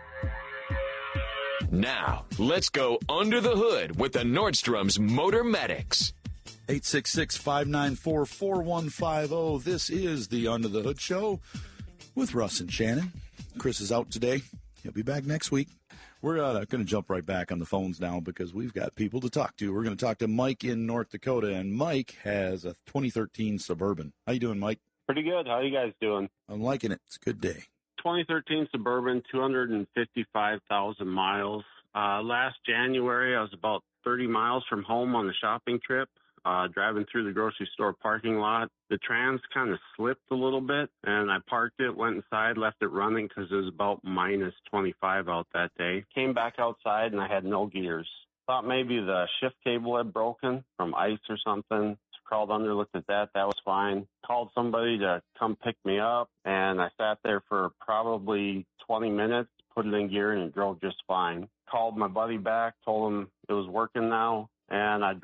Now, let's go under the hood with the Nordstrom's Motor Medics. eight six six, five nine four, four one five zero. This is the Under the Hood Show with Russ and Shannon. Chris is out today. He'll be back next week. We're uh, going to jump right back on the phones now because we've got people to talk to. We're going to talk to Mike in North Dakota, and Mike has a twenty thirteen Suburban. How you doing, Mike? Pretty good. How you guys doing? I'm liking it. It's a good day. twenty thirteen Suburban, two hundred fifty-five thousand miles. Uh, last January, I was about thirty miles from home on a shopping trip. Uh, driving through the grocery store parking lot, the trans kind of slipped a little bit, and I parked it, went inside, left it running because it was about minus twenty-five out that day. Came back outside, and I had no gears. Thought maybe the shift cable had broken from ice or something. Crawled under, looked at that. That was fine. Called somebody to come pick me up, and I sat there for probably twenty minutes, put it in gear, and it drove just fine. Called my buddy back, told him it was working now. And I drove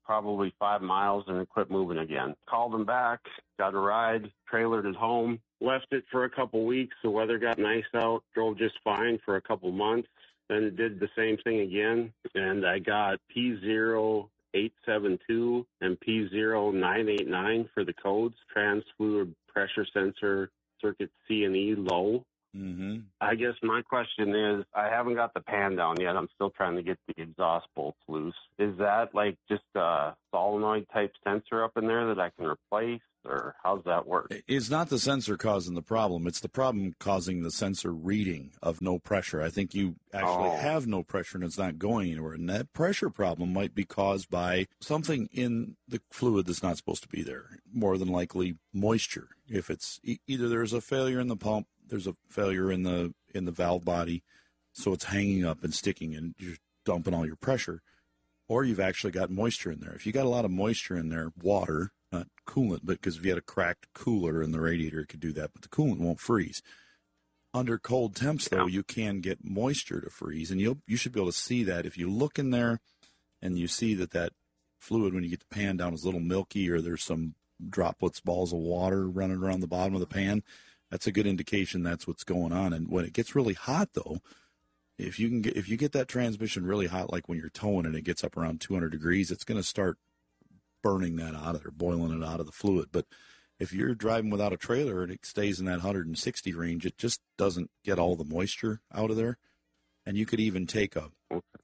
probably five miles and it quit moving again. Called them back, got a ride, trailered it home, left it for a couple weeks. The weather got nice out, drove just fine for a couple months. Then did the same thing again, and I got P zero eight seven two and P zero nine eight nine for the codes, trans fluid pressure sensor, circuit C and E low. Mm-hmm. I guess my question is, I haven't got the pan down yet. I'm still trying to get the exhaust bolts loose. Is that like just a solenoid type sensor up in there that I can replace, or how's that work? It's not the sensor causing the problem. It's the problem causing the sensor reading of no pressure. I think you actually Oh. have no pressure and it's not going anywhere. And that pressure problem might be caused by something in the fluid that's not supposed to be there. More than likely moisture. If it's e- either there's a failure in the pump, there's a failure in the in the valve body, so it's hanging up and sticking and you're dumping all your pressure, or you've actually got moisture in there. If you got a lot of moisture in there, water, not coolant, but because if you had a cracked cooler in the radiator, it could do that, but the coolant won't freeze. Under cold temps, though, you can get moisture to freeze, and you'll you should be able to see that if you look in there and you see that that fluid, when you get the pan down, is a little milky, or there's some droplets, balls of water running around the bottom of the pan. That's a good indication that's what's going on. And when it gets really hot, though, if you can get if you get that transmission really hot, like when you're towing and it gets up around two hundred degrees, it's going to start burning that out of there, boiling it out of the fluid. But if you're driving without a trailer and it stays in that one hundred sixty range, it just doesn't get all the moisture out of there. And you could even take a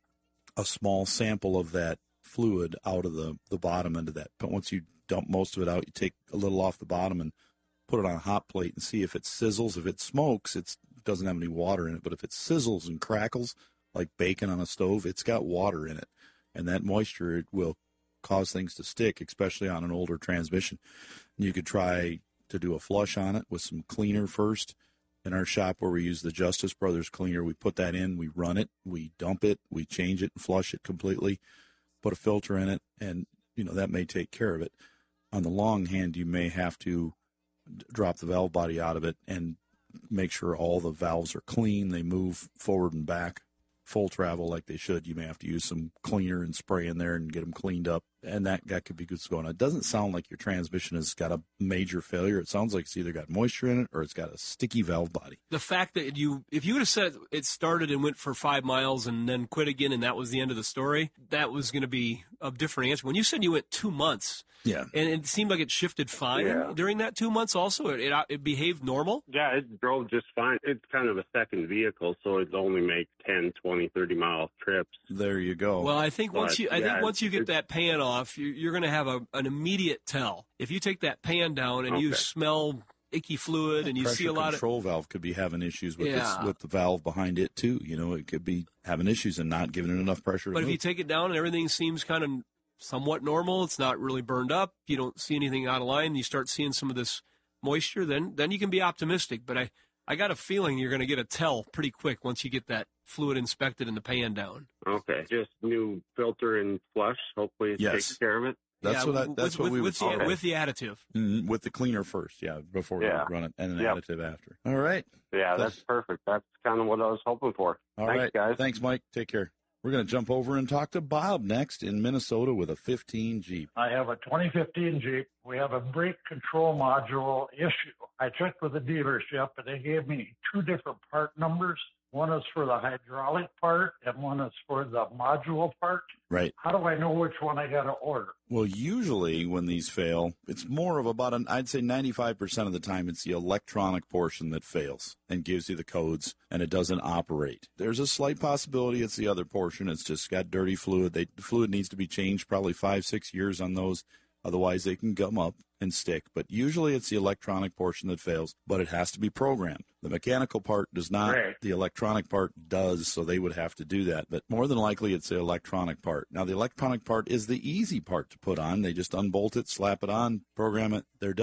a small sample of that fluid out of the, the bottom end of that. But once you dump most of it out, you take a little off the bottom and put it on a hot plate and see if it sizzles. If it smokes, it doesn't have any water in it. But if it sizzles and crackles like bacon on a stove, it's got water in it. And that moisture, it will cause things to stick, especially on an older transmission. And you could try to do a flush on it with some cleaner first. In our shop where we use the Justice Brothers cleaner, we put that in, we run it, we dump it, we change it and flush it completely, put a filter in it, and, you know, that may take care of it. On the long hand, you may have to drop the valve body out of it and make sure all the valves are clean. They move forward and back, full travel like they should. You may have to use some cleaner and spray in there and get them cleaned up, and that, that could be good going on. It doesn't sound like your transmission has got a major failure. It sounds like it's either got moisture in it or it's got a sticky valve body. The fact that you, if you would have said it started and went for five miles and then quit again and that was the end of the story, that was going to be a different answer. When you said you went two months, yeah, and it seemed like it shifted fine Yeah. during that two months also, it, it, it behaved normal? Yeah, it drove just fine. It's kind of a second vehicle, so it only makes ten, twenty, thirty mile trips. There you go. Well, I think once But, you, I yeah, think once you get it's- that pan off, you, you're going to have a, an immediate tell. If you take that pan down and you Okay. smell icky fluid and you Pressure see a lot of control valve could be having issues with Yeah. this, with the valve behind it too. You know, it could be having issues and not giving it enough pressure. But to if you move. take it down and everything seems kind of somewhat normal, it's not really burned up, you don't see anything out of line, you start seeing some of this moisture, then then you can be optimistic. But I, I got a feeling you're going to get a tell pretty quick once you get that fluid inspected and the pan down. Okay, just new filter and flush. Hopefully it Yes. takes care of it. That's Yeah, what I, that's with, what with, we would with, the, say. with the additive. Mhm, with the cleaner first, yeah, before Yeah. you run it, and an Yep. additive after. All right. Yeah, that's perfect. That's kind of what I was hoping for. All Thanks, right, guys. Thanks, Mike. Take care. We're going to jump over and talk to Bob next in Minnesota with a fifteen Jeep. I have a twenty fifteen Jeep. We have a brake control module issue. I checked with the dealership, and they gave me two different part numbers. One is for the hydraulic part, and one is for the module part. Right. How do I know which one I got to order? Well, usually when these fail, it's more of about an, I'd say ninety-five percent of the time, it's the electronic portion that fails and gives you the codes and it doesn't operate. There's a slight possibility it's the other portion. It's just got dirty fluid. They, the fluid needs to be changed probably five, six years on those. Otherwise, they can gum up and stick. But usually it's the electronic portion that fails, but it has to be programmed. The mechanical part does not. Right. The electronic part does, so they would have to do that. But more than likely, it's the electronic part. Now, the electronic part is the easy part to put on. They just unbolt it, slap it on, program it, they're done.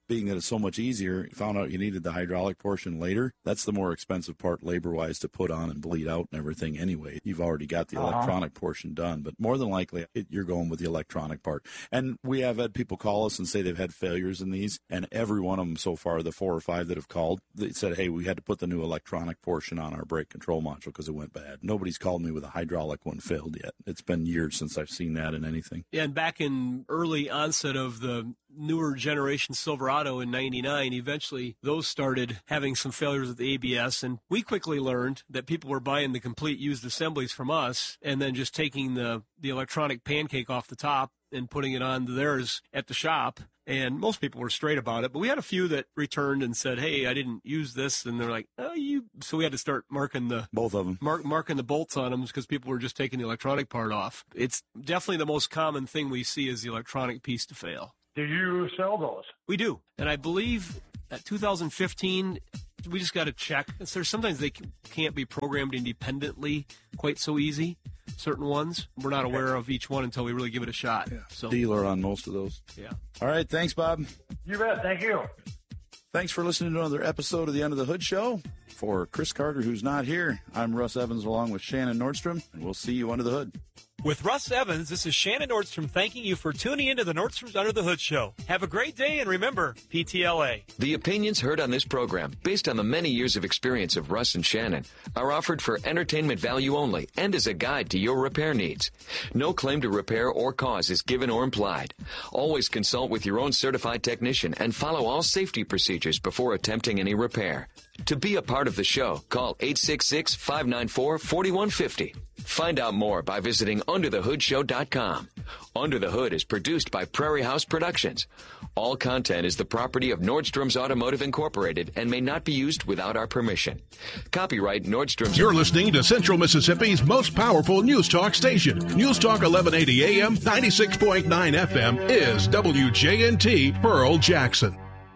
being that it's so much easier, you found out you needed the hydraulic portion later. That's the more expensive part labor-wise to put on and bleed out and everything anyway. You've already got the Uh-huh. electronic portion done, but more than likely it, you're going with the electronic part. And we have had people call us and say they've had failures in these, and every one of them so far, the four or five that have called, they said, hey, we had to put the new electronic portion on our brake control module because it went bad. Nobody's called me with a hydraulic one failed yet. It's been years since I've seen that in anything. Yeah, and back in early onset of the newer generation Silverado in ninety-nine, eventually those started having some failures with the A B S, and we quickly learned that people were buying the complete used assemblies from us and then just taking the, the electronic pancake off the top and putting it on theirs at the shop. And most people were straight about it, but we had a few that returned and said, hey, I didn't use this. And they're like, oh, you. So we had to start marking the both of them, mark, marking the bolts on them because people were just taking the electronic part off. It's definitely the most common thing we see is the electronic piece to fail. Do you sell those? We do. And I believe at two thousand fifteen, we just got to check. There's sometimes they can't be programmed independently quite so easy. Certain ones, we're not aware of each one until we really give it a shot. Yeah. So Dealer on most of those. Yeah. All right. Thanks, Bob. You bet. Thank you. Thanks for listening to another episode of the Under the Hood Show. For Chris Carter, who's not here, I'm Russ Evans along with Shannon Nordstrom, and we'll see you under the hood. With Russ Evans, this is Shannon Nordstrom thanking you for tuning into the Nordstrom's Under the Hood Show. Have a great day, and remember, P T L A. The opinions heard on this program, based on the many years of experience of Russ and Shannon, are offered for entertainment value only and as a guide to your repair needs. No claim to repair or cause is given or implied. Always consult with your own certified technician and follow all safety procedures before attempting any repair. To be a part of the show, call eight six six, five nine four, four one five zero. Find out more by visiting under the hood show dot com. Under the Hood is produced by Prairie House Productions. All content is the property of Nordstrom's Automotive Incorporated and may not be used without our permission. Copyright Nordstrom's. You're listening to Central Mississippi's most powerful news talk station. News Talk eleven eighty A M, ninety-six point nine F M is W J N T Pearl Jackson.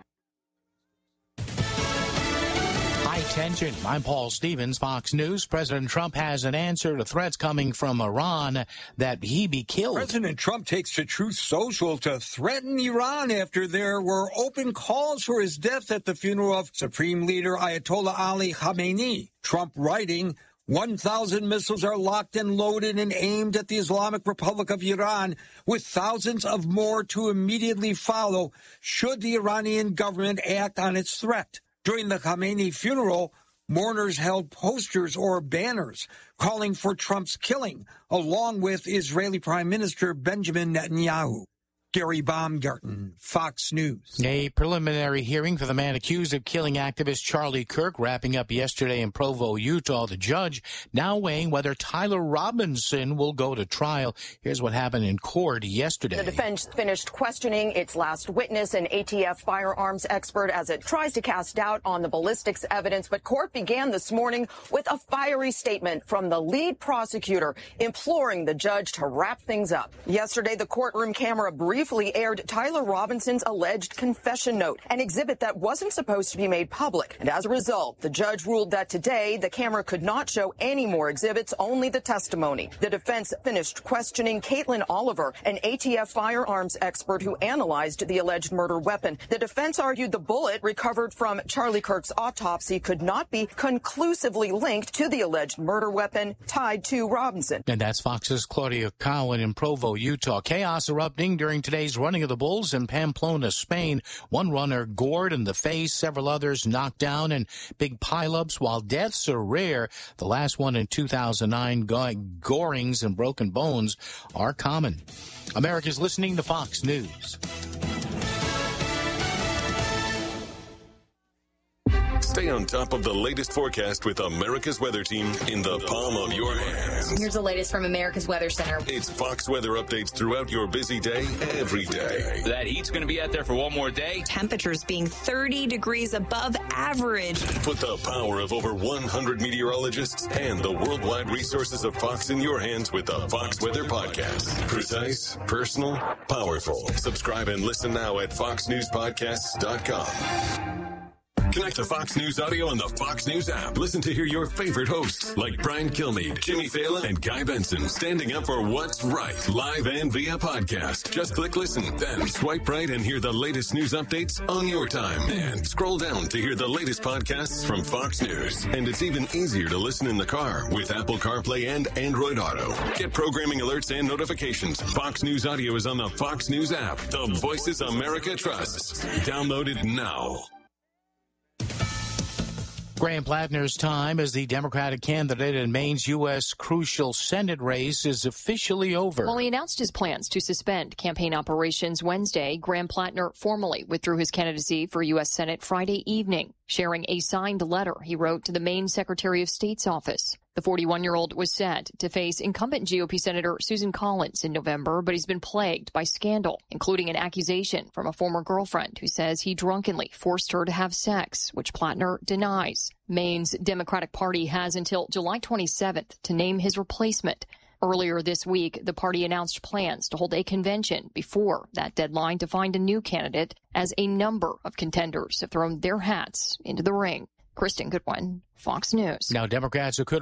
Attention. I'm Paul Stevens, Fox News. President Trump has an answer to threats coming from Iran that he be killed. President Trump takes to Truth Social to threaten Iran after there were open calls for his death at the funeral of Supreme Leader Ayatollah Ali Khamenei. Trump writing, one thousand missiles are locked and loaded and aimed at the Islamic Republic of Iran, with thousands of more to immediately follow should the Iranian government act on its threat. During the Khamenei funeral, mourners held posters or banners calling for Trump's killing, along with Israeli Prime Minister Benjamin Netanyahu. Gary Baumgarten, Fox News. A preliminary hearing for the man accused of killing activist Charlie Kirk wrapping up yesterday in Provo, Utah. The judge now weighing whether Tyler Robinson will go to trial. Here's what happened in court yesterday. The defense finished questioning its last witness, an A T F firearms expert, as it tries to cast doubt on the ballistics evidence. But court began this morning with a fiery statement from the lead prosecutor imploring the judge to wrap things up. Yesterday, the courtroom camera briefly aired Tyler Robinson's alleged confession note, an exhibit that wasn't supposed to be made public. And as a result, the judge ruled that today the camera could not show any more exhibits, only the testimony. The defense finished questioning Caitlin Oliver, an A T F firearms expert who analyzed the alleged murder weapon. The defense argued the bullet recovered from Charlie Kirk's autopsy could not be conclusively linked to the alleged murder weapon tied to Robinson. And that's Fox's Claudia Cowan in Provo, Utah. Chaos erupting during today's running of the bulls in Pamplona, Spain. One runner gored in the face, several others knocked down, and big pileups. While deaths are rare, the last one in two thousand nine, gorings and broken bones are common. America's listening to Fox News. Stay on top of the latest forecast with America's Weather Team in the palm of your hands. Here's the latest from America's Weather Center. It's Fox weather updates throughout your busy day, every day. That heat's going to be out there for one more day. Temperatures being thirty degrees above average. Put the power of over one hundred meteorologists and the worldwide resources of Fox in your hands with the Fox Weather Podcast. Precise, personal, powerful. Subscribe and listen now at fox news podcasts dot com. Connect to Fox News Audio on the Fox News app. Listen to hear your favorite hosts like Brian Kilmeade, Jimmy Fallon, and Guy Benson standing up for what's right, live and via podcast. Just click listen, then swipe right and hear the latest news updates on your time. And scroll down to hear the latest podcasts from Fox News. And it's even easier to listen in the car with Apple CarPlay and Android Auto. Get programming alerts and notifications. Fox News Audio is on the Fox News app. The Voices America trusts. Download it now. Graham Plattner's time as the Democratic candidate in Maine's U S crucial Senate race is officially over. While he announced his plans to suspend campaign operations Wednesday, Graham Plattner formally withdrew his candidacy for U S Senate Friday evening, sharing a signed letter he wrote to the Maine Secretary of State's office. The forty-one-year-old was set to face incumbent G O P Senator Susan Collins in November, but he's been plagued by scandal, including an accusation from a former girlfriend who says he drunkenly forced her to have sex, which Plattner denies. Maine's Democratic Party has until July twenty-seventh to name his replacement. Earlier this week, the party announced plans to hold a convention before that deadline to find a new candidate, as a number of contenders have thrown their hats into the ring. Kristen Goodwin, Fox News. Now, Democrats who could